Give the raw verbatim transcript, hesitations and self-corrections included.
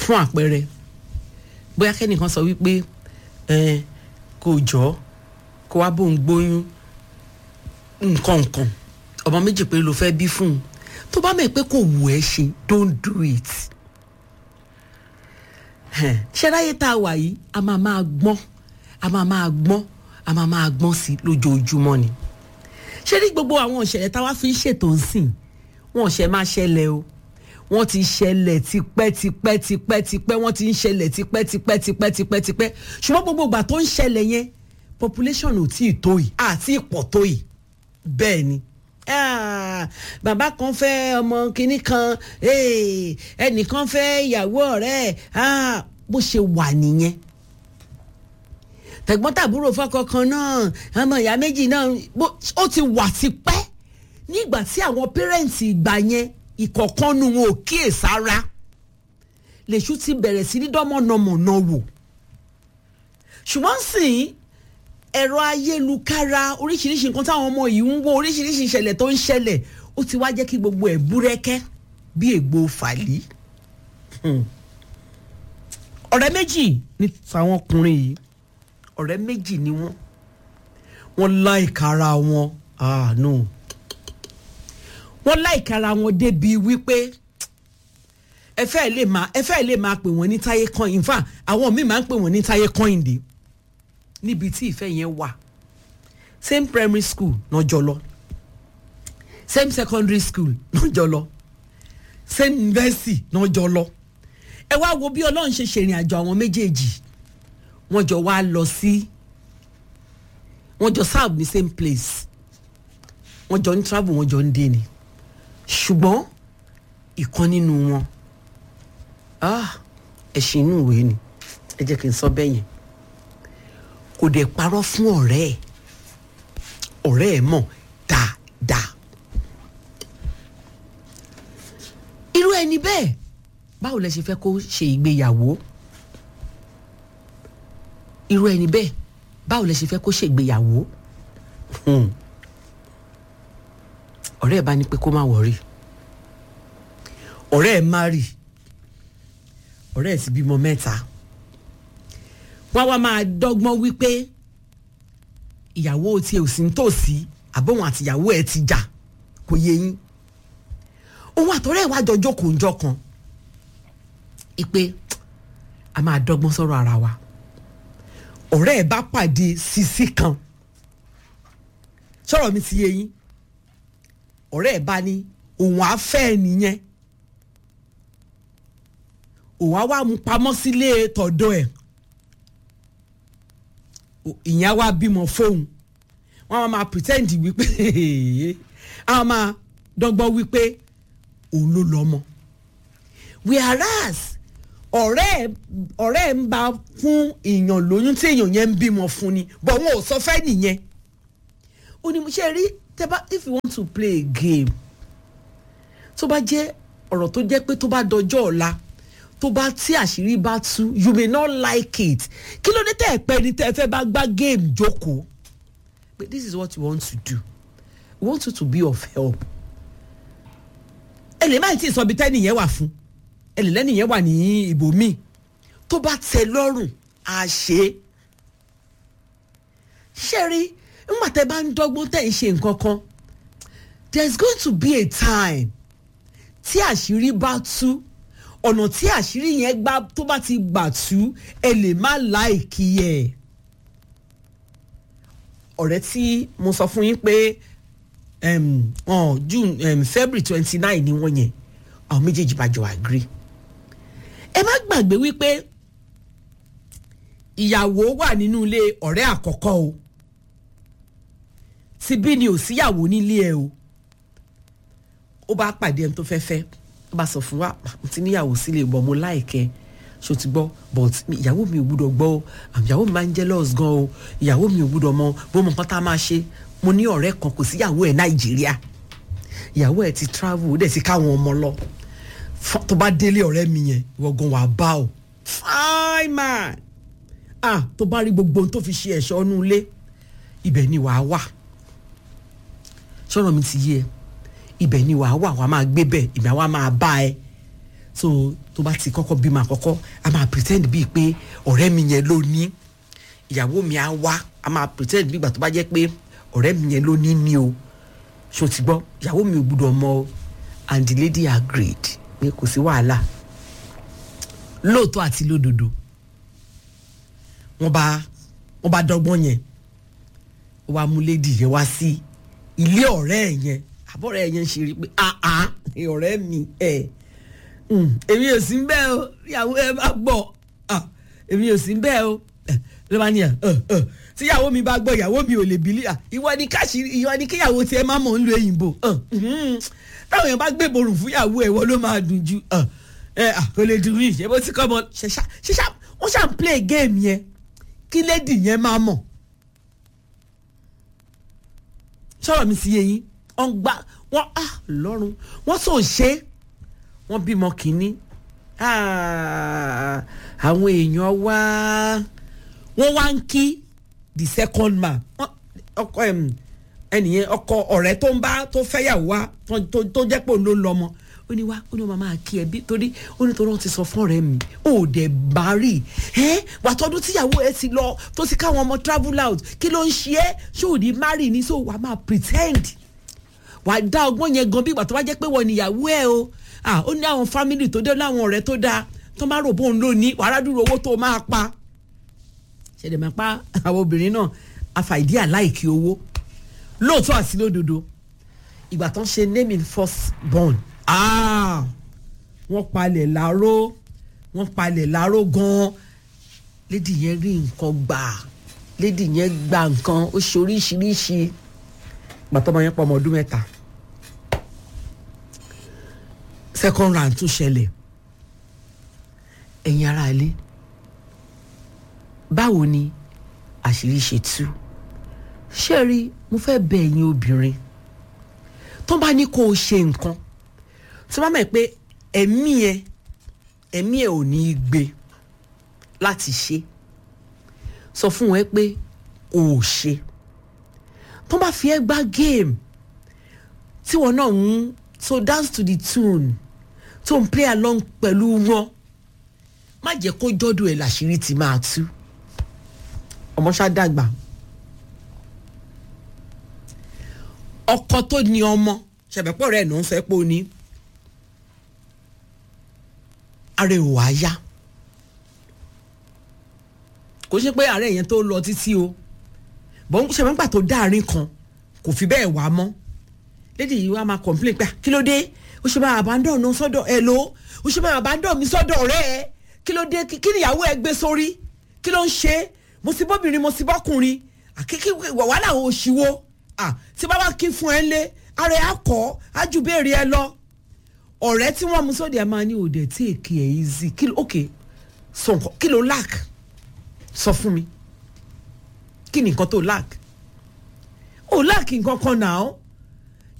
fún àpẹẹrẹ bóyá kẹ́nìkan sọ wípé ẹ kò jọ kó wá bóun gbóyún nǹkan nǹkan ọmọ méjì pé ló fẹ́ bí fún un tó bá mọ̀ pé kò wù ẹ́ ṣe don't do it. ṣẹ́ráyé tá a wà yìí a máa máa gbọ́n a máa máa gbọ́n a máa máa gbọ́n sí lójoojúmọ́ ni. ṣé rí gbogbo àwọn ìṣẹ̀lẹ̀ táwa fi ń ṣètò ń sìn wọn ò ṣe máa ṣẹlẹ̀ o wọ́n ti ṣẹlẹ̀ tipẹ́ tipẹ́ tipẹ́ tipẹ́ wọ́n ti ń ṣẹlẹ̀ tipẹ́ tipẹ́ tipẹ́ tipẹ́ tipẹ́ ṣùgbọ́n gbogbo ìgbà tó ń ṣẹlẹ̀ yẹn population ò tí ì tó yìí àti ìpọ̀ tó yìí bẹ́ẹ̀ ni. Ah, bàbá kan fẹ́ ọmọ kìíní kan ẹnìkan fẹ́ ìyàwó ọ̀rẹ́ ah, bó ṣe wà nìyẹn. tẹ̀gbọ́n-tàbúrò fọ́kọ kan náà ọmọ ìyá méjì náà ó ti wà tipẹ́ nígbà tí àwọn pẹ́rẹ́ǹtì ìgbà yẹn ìkọ̀kan nu wọn ò kíyèsára lèṣù ti bẹ̀rẹ̀ sí ní dánmọ̀nàmọ̀nà wò ṣùgbọ́n sìn ẹ̀rọ ayélukára oríṣiríṣi nǹkan táwọn ọmọ yìí ń wo oríṣiríṣi ìṣẹ̀lẹ̀ tó ń ṣẹlẹ̀ ó ti wá jẹ́ kí gbogbo ẹ̀ búrẹ́kẹ́ bí ègbò fàlí. ọ̀rẹ́ méjì ní tàwọn ọkùnrin yìí ọ̀rẹ́ méjì ni wọ́n wọ́n láìka ara wọn ah no wọ́n láìka ara wọn débi wípé ẹ fẹ́ lè máa ẹ fẹ́ lè máa pè wọ́n ní táyé kan in fact àwọn míì máa ń pè wọ́n ní táyé kọ́hìndé níbi tí ìfẹ́ yẹn wà same primary school náà jọ lọ same secondary school náà jọ lọ same university náà jọ lọ ẹ wá wo bí ọlọ́run ṣe ṣèrìn àjò àwọn méjèèjì wọ́n jọ wá lọ sí wọ́n jọ serve ní same place wọ́n jọ ń travel wọ́n jọ ń dé ni ṣùgbọ́n ìkan nínú wọn ẹ̀sìn inú ìwé ni ẹ jẹ́ kí n sọ bẹ́ẹ̀ yẹn kò dẹ̀ parọ́ fún ọ̀rẹ́ ẹ̀ ọ̀rẹ́ ẹ̀ mọ̀ dáadáa irú ẹni bẹ́ẹ̀ báwo lẹ ṣe fẹ́ kó ṣe ìgbéyàwó irú ẹni bẹ́ẹ̀ báwo lẹ ṣe fẹ́ kó ṣe ìgbéyàwó ọ̀rẹ́ ẹ̀ bá ní pé kó má wọ̀rí ọ̀rẹ́ ẹ̀ má rí ọ̀rẹ́ ẹ̀ sì bímọ mẹ́ta wọ́n wá máa dọ́gbọ́n wípé ìyàwó tí ò sí nítòsí àbọ̀wọ̀n àti ìyàwó ẹ̀ ti jà kò yé yín òun àtọ̀rẹ́ ẹ̀ wá jọ jókòó ńjọ́ kan ìpè a máa dọ́gbọ́n sọ̀rọ̀ ara wa ọ̀rẹ́ ẹ̀ bá pàdé sisi kan sọ̀rọ̀ mi ti yé yín ọ̀rẹ́ ẹ̀ bá ní òun á fẹ́ ẹ nìyẹn òun á wá mú pamọ́ sílé tọ̀dọ̀ ẹ̀ ìyẹn wá bímọ fóun wọn máa pretend wípé àwọn máa dọ́gbọ́n wípé òun ló lọ́mọ whereas ọ̀rẹ́ ọ̀rẹ́ ń bá fún èèyàn lóyún tí èèyàn yẹn ń bímọ fún ni but wọn ò sọ fẹ́ nìyẹn ó ní mo ṣe rí tẹ́bá if you want to play a game tó bá jẹ́ ọ̀rọ̀ tó jẹ́ pé tó bá dọjọ́ ọ̀la tó bá tí àṣírí bá tú you may not like it kí ló dé tẹ́ ẹ pẹ́ ni tẹ́ ẹ fẹ́ bá gbá game jókòó but this is what you want to do we want you to be of help ẹ lè má tí ì sọ ibi tẹ́ nìyẹn wà fún ẹ lè lẹ́nìyẹn wà ní ibòmíì tó bá tẹ́ lọ́rùn á ṣe é ṣe rí nígbà tẹ́ bá ń dọ́gbọ́n tẹ́ ń ṣe nǹkan kan there is going to be a time tí àṣírí bá tú ọ̀nà tí àṣírí yẹn gbá tó bá ti gbà tú ẹ lè má láìkí ẹ̀. ọ̀rẹ́ tí mo sọ fún yín pé um, oh, June um, February twenty nine ni wọ́n yẹn àwọn méjèèjì bá jọ agree. ẹ má gbàgbé wípé ìyàwó wà nínú ilé ọ̀rẹ́ àkọ́kọ́ o síbí ni ò síyàwó nílé ẹ o ó bá pàdé ẹni tó fẹ́ fẹ́ ó bá sọ fún wa mo ti níyàwó sílé bọ̀ mo láìkẹ́ ṣó ti gbọ́ but ìyàwó mi ò gbúdọ̀ gbọ́ o ìyàwó mi máa ń jealous gan o ìyàwó mi ò gbúdọ̀ mọ bó mọ nǹkan tá a máa ṣe mo ní ọ̀rẹ́ kan kò síyàwó ẹ̀ Nàìjíríà ìyàwó ẹ̀ ti travel ó dẹ̀ ti káwọn ọmọ lọ tó bá délé ọ̀rẹ́ mi yẹn ìwọ gan wà bá o fine man ah tó bá rí gbogbo ohun tó fi ṣe ẹ̀ṣọ́ inú ilé ibẹ̀ ni wàá wà sọ̀rọ̀ mi ti yé ẹ ibẹ̀ ni wàá wà wàá máa gbé bẹ̀ ìgbà wàá máa bá ẹ so tó bá ti kọ́kọ́ bímọ àkọ́kọ́ a máa pretend bíi pé ọ̀rẹ́ mi yẹn ló ní ìyàwó mi á wá a máa pretend bí ìgbà tó bá jẹ́ pé ọ̀rẹ́ mi yẹn ló ní ní o ṣó ti gbọ́ ìyàwó mi ò gbúdọ̀ mọ̀ o and the lady agreed pé kò sí wàhálà lóòótọ́ àti lódodo wọ́n bá wọ́n bá dọ́gbọ́n yẹn wọ́n wá mú lady yẹn wá sí ilé ọ̀rẹ́ ẹ̀ yẹn àbọ̀rẹ́ ẹ̀ yẹn ṣe rí pé ah ah ọ̀rẹ́ mi ẹ̀ èmi ò sí bẹ́ẹ̀ o ìyàwó ẹ bá gbọ́ èmi ò sí bẹ́ẹ̀ o ló bá ní à tíyàwó mi bá gbọ́ ìyàwó mi ò lè bílí ìwọ ni káṣírí ìwọ ni kíyàwó tiẹ̀ má mọ̀ ń lo èyìnbó táwọn èèyàn bá gbé borùn fún ìyàwó ẹ̀ wọ́n ló máa dùn ju kò lè dùn mí ṣe bó ti kọ́ mọ ṣẹṣà ṣẹṣà wọ́n ṣà ń play game yẹn kí lady yẹn máa mọ̀ sọ̀rọ̀ mi sí yẹn wọ́n gbá wọ́n á lọ́rùn wọ́n tó ṣe wọ́n bímọ kínní àwọn èèyàn wá wọ́n wá ń kí the second man ọkọ ẹnìyẹn ọkọ ọ̀rẹ́ tó ń bá tó fẹ́yàwó wá tó jẹ́ pé òun ló ń lọ ọmọ ó ní wá ó ní wọn máa kí ẹ bí torí ó ní torí wọn ti sọ fún ọ̀rẹ́ mi ó dẹ̀ bá rí ẹ wà tọdún tíyàwó ẹ ti lọ tó ti káwọn ọmọ travel out kí ló ń ṣe é ṣé ò ní marry ní so wàá máa pretend wàá dá ọgbọ́n yẹn gan bí ìgbà tó bá jẹ́ pé wọ́n níyàwó ẹ o ó ní àwọn family tó dé láwọn ọ̀rẹ́ tó dáa tó máa rò bóun ló ní wàá rádúró owó tó máa pa ṣẹ̀dẹ̀ máa pa àwọn obìnrin náà àfàìdí àláìkí owó lóòótọ́ àti lódodo ìgbà tó ń ṣe naming first born wọ́n palẹ̀ láró wọ́n palẹ̀ láró gan-an lady yẹn rí nǹkan gbà lady yẹn gba nǹkan ó ṣe oríṣiríṣi ìgbà tó máa yẹn pọ̀ ọmọ ọdún mẹ́ta second round tún ṣẹlẹ̀ ẹ̀yin ará ilé báwo ni àṣírí ṣe tú ṣé rí mo fẹ́ bẹ̀ ẹ̀yin obìnrin tó bá ní kó o ṣe nǹkan tí wọ́n mọ̀ pé ẹ̀mí ẹ ẹ̀mí ẹ ò ní í gbé láti ṣe sọ fún wọn pé o ò ṣe tó bá fi ẹ́ gbá game tí wọn náà ń so dance to the tune tó ń play along pẹ̀lú wọn má jẹ́ kó jọ́dún ẹ̀ làṣírí ti máa tú ọmọ ṣá dàgbà ọkọ tó ní ọmọ ṣẹ̀bẹ̀pọ̀ rẹ̀ ló ń fẹ́ pò ní ààrẹ ò wá yá kò ṣe pé ààrẹ yẹn tó lọ títí o bọ́n ṣẹ̀bẹ̀pà tó dáàrin kan kò fi bẹ́ẹ̀ wá mọ́ lédi yìí wá máa complain pé kí ló dé o ṣe máa abandon ní sọ́dọ̀ ẹ ló o ṣe máa abandon mi sọ́dọ̀ ọ̀rẹ́ ẹ kí ló dé kí ni ìyàwó ẹ gbé sórí kí ló ń ṣe mo sì bọ́bìnrin mo sì bọ́kùnrin àkíkí wàhálà òṣìwò tí bá wá kí fún ẹ lé ara ẹ akọ ájú béèrè ẹ lọ ọ̀rẹ́ tí wọ́n mú sóde ẹ máa ní òde tí èkì ẹ easy kí ló ok sọ nǹkan kí ló lack sọ fún mi kí ni nǹkan tó lack ó lack nǹkan kan náà